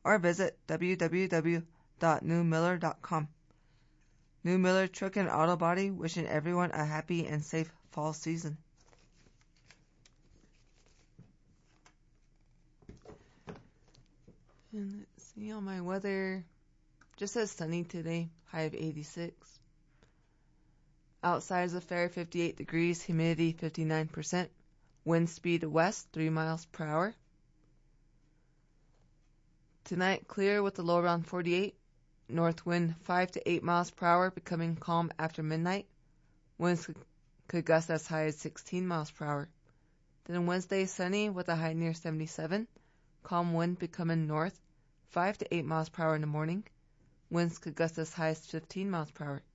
or visit www.newmiller.com. New Miller Truck and Auto Body, wishing everyone a happy and safe fall season. And let's see on my weather. Just says sunny today, high of 86. Outside is a fair 58 degrees, humidity 59%. Wind speed west 3 miles per hour. Tonight clear with a low around 48. North wind 5 to 8 miles per hour, becoming calm after midnight. Winds could gust as high as 16 miles per hour. Then Wednesday sunny with a high near 77. Calm wind becoming north 5 to 8 miles per hour in the morning. Winds could gust as high as 15 miles per hour.